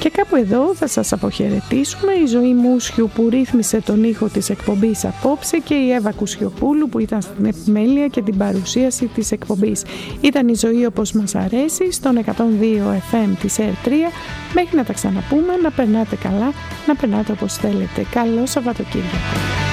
Και κάπου εδώ θα σας αποχαιρετήσουμε. Η Ζωή Μούσιου που ρύθμισε τον ήχο της εκπομπής απόψε και η Εύα Κουσιοπούλου που ήταν στην επιμέλεια και την παρουσίαση της εκπομπής. Ήταν η Ζωή όπως μας αρέσει στον 102 FM της R3. Μέχρι να τα ξαναπούμε, να περνάτε καλά, να περνάτε όπως θέλετε. Καλό Σαββατοκύριακο.